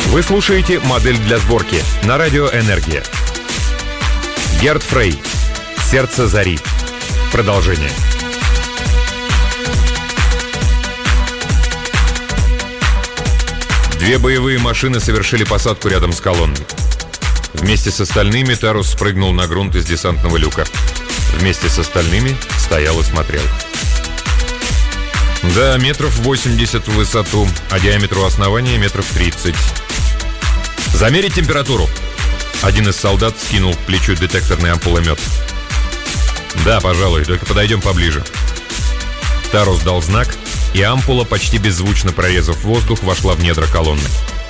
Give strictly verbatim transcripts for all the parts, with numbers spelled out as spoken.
Вы слушаете «Модель для сборки» на радио «Энергия». Герд Фрей. «Сердце зари». Продолжение. Две боевые машины совершили посадку рядом с колонной. Вместе с остальными Тарус спрыгнул на грунт из десантного люка. Вместе с остальными стоял и смотрел. Да, метров восемьдесят в высоту, а диаметр у основания метров тридцать. «Замерить температуру!» Один из солдат скинул к плечу детекторный ампуломет. «Да, пожалуй, только подойдем поближе». Тарус дал знак, и ампула, почти беззвучно прорезав воздух, вошла в недра колонны.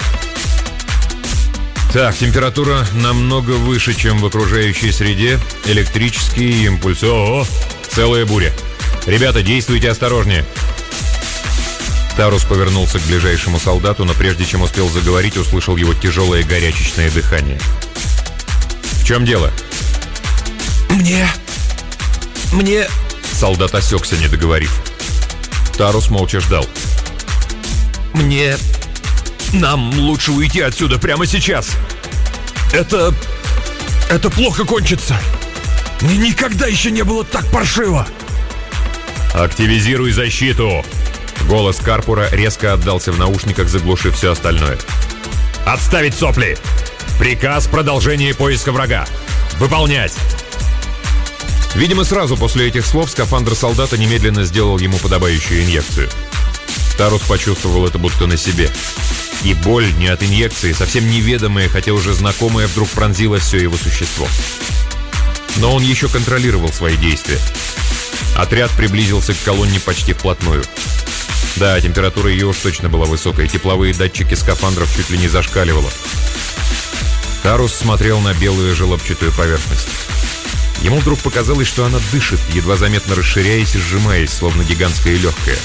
Так, температура намного выше, чем в окружающей среде. Электрические импульсы. О, целая буря. Ребята, действуйте осторожнее. Тарус повернулся к ближайшему солдату, но прежде чем успел заговорить, услышал его тяжелое горячечное дыхание. «В чем дело?» «Мне... мне...» Солдат осекся, не договорив. Тарус молча ждал. «Мне... нам лучше уйти отсюда прямо сейчас. Это... это плохо кончится. Мне никогда еще не было так паршиво». «Активизируй защиту!» Голос Карпура резко отдался в наушниках, заглушив все остальное. «Отставить сопли! Приказ продолжения поиска врага! Выполнять!» Видимо, сразу после этих слов скафандр солдата немедленно сделал ему подобающую инъекцию. Тарус почувствовал это будто на себе. И боль не от инъекции, совсем неведомая, хотя уже знакомая, вдруг пронзила все его существо. Но он еще контролировал свои действия. Отряд приблизился к колонне почти вплотную. Да, температура ее уж точно была высокая, тепловые датчики скафандров чуть ли не зашкаливало. Тарус смотрел на белую желобчатую поверхность. Ему вдруг показалось, что она дышит, едва заметно расширяясь и сжимаясь, словно гигантская и легкая.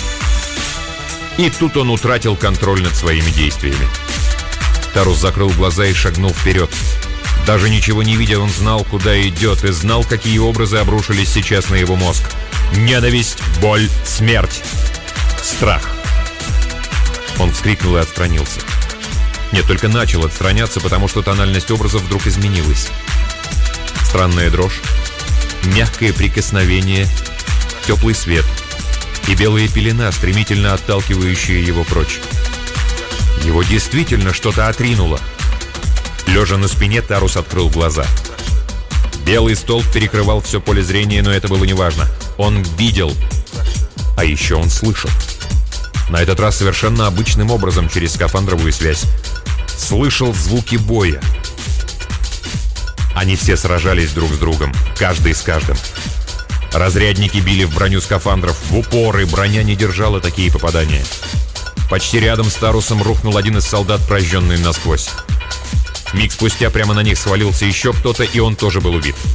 И тут он утратил контроль над своими действиями. Тарус закрыл глаза и шагнул вперед. Даже ничего не видя, он знал, куда идет, и знал, какие образы обрушились сейчас на его мозг. Ненависть, боль, смерть. Страх. Он вскрикнул и отстранился. Нет, только начал отстраняться, потому что тональность образов вдруг изменилась. Странная дрожь, мягкое прикосновение, теплый свет и белая пелена, стремительно отталкивающая его прочь. Его действительно что-то отринуло. Лежа на спине, Тарус открыл глаза. Белый столб перекрывал все поле зрения, но это было неважно. Он видел, а еще он слышал. На этот раз совершенно обычным образом, через скафандровую связь. Слышал звуки боя. Они все сражались друг с другом, каждый с каждым. Разрядники били в броню скафандров в упор, и броня не держала такие попадания. Почти рядом с Тарусом рухнул один из солдат, прожженный насквозь. Миг спустя прямо на них свалился еще кто-то, и он тоже был убит.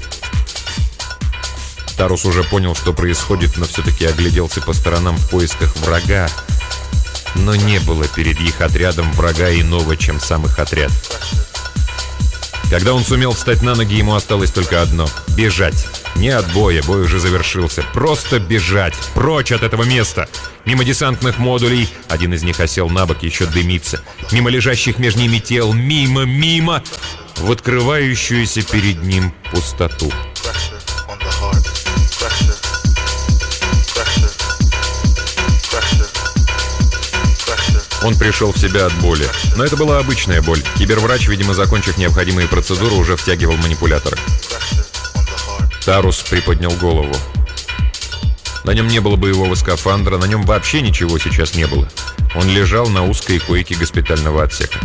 Тарус уже понял, что происходит, но все-таки огляделся по сторонам в поисках врага. Но не было перед их отрядом врага иного, чем сам их отряд. Когда он сумел встать на ноги, ему осталось только одно — бежать. Не от боя, бой уже завершился. Просто бежать, прочь от этого места. Мимо десантных модулей, один из них осел на бок, еще дымится. Мимо лежащих между ними тел, мимо, мимо, в открывающуюся перед ним пустоту. Он пришел в себя от боли. Но это была обычная боль. Киберврач, видимо, закончив необходимые процедуры, уже втягивал манипуляторы. Тарус приподнял голову. На нем не было боевого скафандра, на нем вообще ничего сейчас не было. Он лежал на узкой койке госпитального отсека.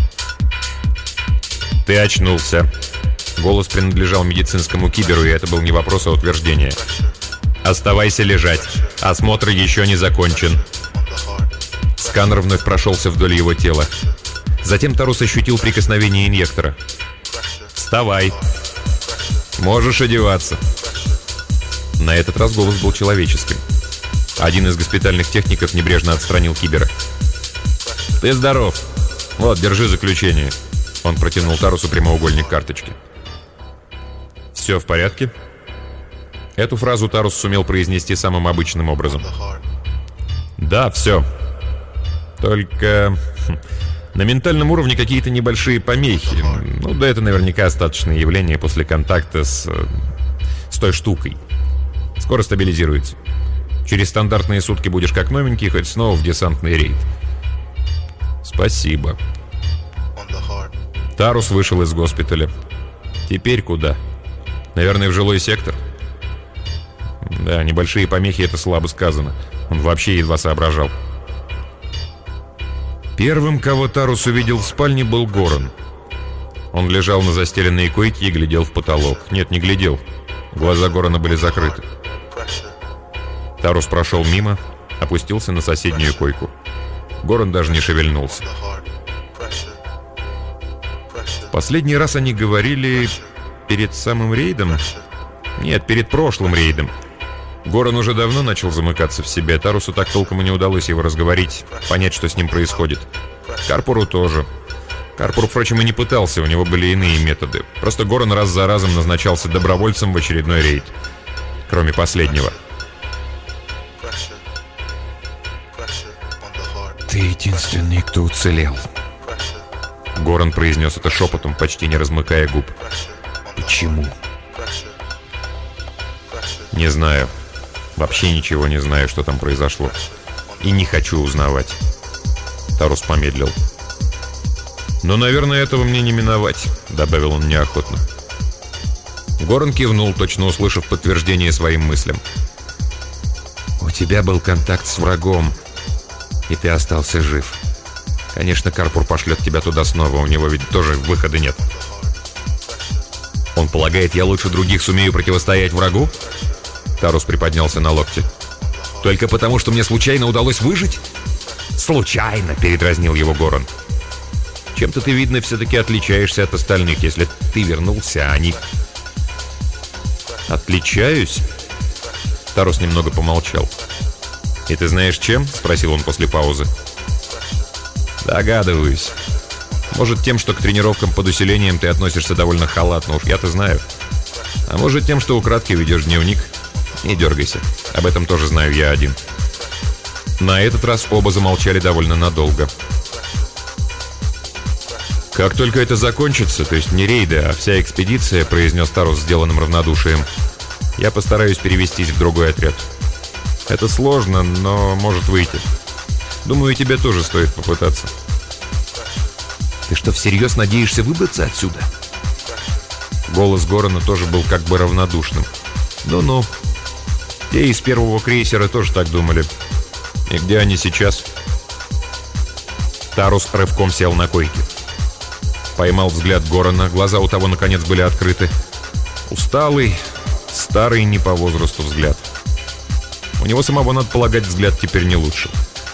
«Ты очнулся». Голос принадлежал медицинскому киберу, и это был не вопрос, а утверждение. «Оставайся лежать. Осмотр еще не закончен». Сканер вновь прошелся вдоль его тела. Затем Тарус ощутил прикосновение инъектора. «Вставай. Можешь одеваться». На этот раз голос был человеческим. Один из госпитальных техников небрежно отстранил кибера. «Ты здоров. Вот, держи заключение». Он протянул Тарусу прямоугольник карточки. «Все в порядке?» Эту фразу Тарус сумел произнести самым обычным образом. «Да, все. Только На ментальном уровне какие-то небольшие помехи. Ну да, это наверняка остаточное явление после контакта с... с той штукой. Скоро стабилизируется. Через стандартные сутки будешь как новенький, хоть снова в десантный рейд. Спасибо. Тарус вышел из госпиталя. Теперь куда? Наверное, в жилой сектор? Да, небольшие помехи — это слабо сказано. Он вообще едва соображал. Первым, кого Тарус увидел в спальне, был Горан. Он лежал на застеленной койке и глядел в потолок. Нет, не глядел. Глаза Горана были закрыты. Тарус прошел мимо, опустился на соседнюю койку. Горан даже не шевельнулся. В последний раз они говорили перед самым рейдом? Нет, перед прошлым рейдом. Горан уже давно начал замыкаться в себе. Тарусу так толком и не удалось его разговорить, понять, что с ним происходит. Карпуру тоже. Карпур, впрочем, и не пытался, у него были иные методы. Просто Горан раз за разом назначался добровольцем в очередной рейд. Кроме последнего. «Ты единственный, кто уцелел». Горан произнес это шепотом, почти не размыкая губ. «Почему?» «Не знаю. Вообще ничего не знаю, что там произошло. И не хочу узнавать». Тарус помедлил. «Но, наверное, этого мне не миновать», — добавил он неохотно. Горан кивнул, точно услышав подтверждение своим мыслям. «У тебя был контакт с врагом, и ты остался жив. Конечно, Карпур пошлет тебя туда снова, у него ведь тоже выхода нет». «Он полагает, я лучше других сумею противостоять врагу?» Тарус приподнялся на локте. «Только потому, что мне случайно удалось выжить?» «Случайно!» — передразнил его Горан. «Чем-то ты, видно, все-таки отличаешься от остальных. Если ты вернулся, а они...» «Отличаюсь?» Тарус немного помолчал. «И ты знаешь, чем?» — спросил он после паузы. «Догадываюсь. Может, тем, что к тренировкам под усилением ты относишься довольно халатно, уж я-то знаю. А может, тем, что украдкой ведешь дневник. Не дергайся. Об этом тоже знаю я один». На этот раз оба замолчали довольно надолго. «Как только это закончится, то есть не рейды, а вся экспедиция», — произнес Тарус с сделанным равнодушием, — «я постараюсь перевестись в другой отряд. Это сложно, но может выйти. Думаю, и тебе тоже стоит попытаться». «Ты что, всерьез надеешься выбраться отсюда?» Голос Горана тоже был как бы равнодушным. «Ну-ну. Те из первого крейсера тоже так думали. И где они сейчас?» Тарус рывком сел на койке. Поймал взгляд Горана, глаза у того, наконец, были открыты. Усталый, старый не по возрасту взгляд. У него самого, надо полагать, взгляд теперь не лучше.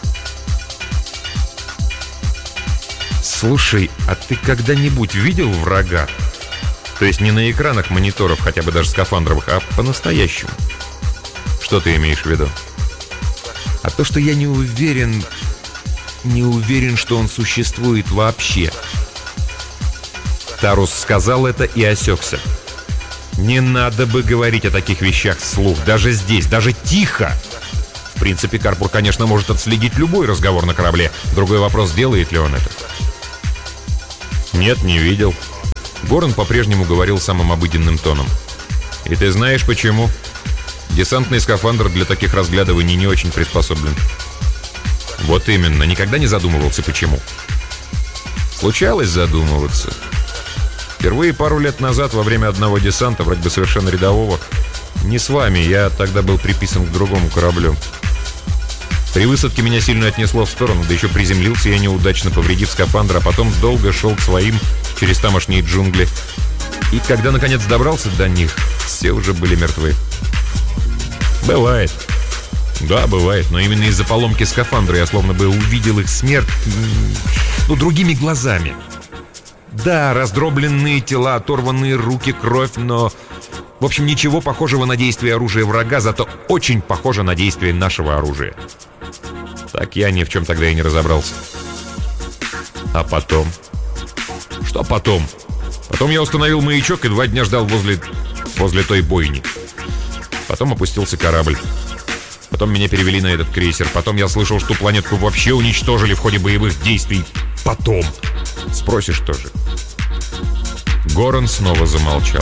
«Слушай, а ты когда-нибудь видел врага? То есть не на экранах мониторов, хотя бы даже скафандровых, а по-настоящему?» «Что ты имеешь в виду?» «А то, что я не уверен... Не уверен, что он существует вообще». Тарус сказал это и осекся. Не надо бы говорить о таких вещах вслух, даже здесь, даже тихо. В принципе, Карпур, конечно, может отследить любой разговор на корабле. Другой вопрос, делает ли он это. «Нет, не видел». Горан по-прежнему говорил самым обыденным тоном. «И ты знаешь, почему? Десантный скафандр для таких разглядываний не очень приспособлен». «Вот именно. Никогда не задумывался, почему?» «Случалось задумываться. Впервые пару лет назад во время одного десанта, вроде бы совершенно рядового. Не с вами, я тогда был приписан к другому кораблю. При высадке меня сильно отнесло в сторону, да еще приземлился я неудачно, повредив скафандр, а потом долго шел к своим через тамошние джунгли. И когда наконец добрался до них, все уже были мертвы». «Бывает». «Да, бывает, но именно из-за поломки скафандра я словно бы увидел их смерть, ну, другими глазами. Да, раздробленные тела, оторванные руки, кровь, но... В общем, ничего похожего на действие оружия врага, зато очень похоже на действие нашего оружия». Так я ни в чем тогда и не разобрался. «А потом?» «Что потом? Потом я установил маячок и два дня ждал возле... возле той бойни. Потом опустился корабль. Потом меня перевели на этот крейсер. Потом я слышал, что планетку вообще уничтожили в ходе боевых действий. потом. Спросишь тоже. Горан снова замолчал.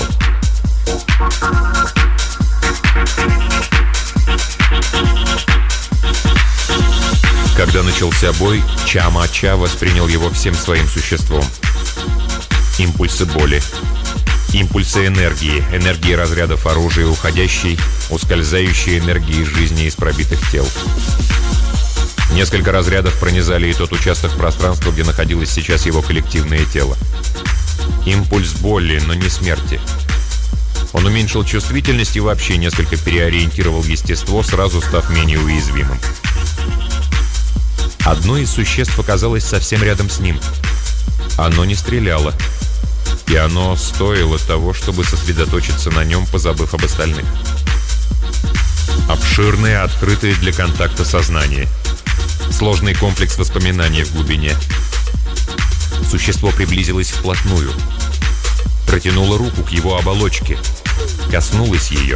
Когда начался бой, Чама-Ча воспринял его всем своим существом. Импульсы боли, импульсы энергии, энергии разрядов оружия, уходящей, ускользающей энергии жизни из пробитых тел. Несколько разрядов пронизали и тот участок пространства, где находилось сейчас его коллективное тело. Импульс боли, но не смерти. Он уменьшил чувствительность и вообще несколько переориентировал естество, сразу став менее уязвимым. Одно из существ оказалось совсем рядом с ним. Оно не стреляло. И оно стоило того, чтобы сосредоточиться на нем, позабыв об остальных. Обширное, открытое для контакта сознание. Сложный комплекс воспоминаний в глубине. Существо приблизилось вплотную. Протянуло руку к его оболочке. Коснулось ее.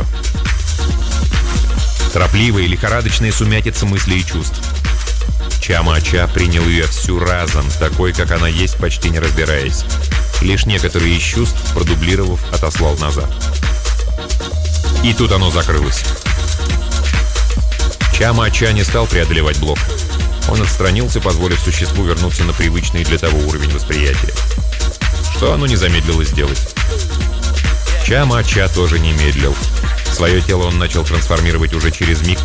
Торопливая, лихорадочная сумятица мыслей и чувств. Чама-Ча принял ее всю разом, такой, как она есть, почти не разбираясь. Лишь некоторые из чувств, продублировав, отослал назад. И тут оно закрылось. Чама-Ча не стал преодолевать блок. Он отстранился, позволив существу вернуться на привычный для того уровень восприятия. Что оно не замедлило сделать. Чама-Ча тоже не медлил. Свое тело он начал трансформировать уже через миг,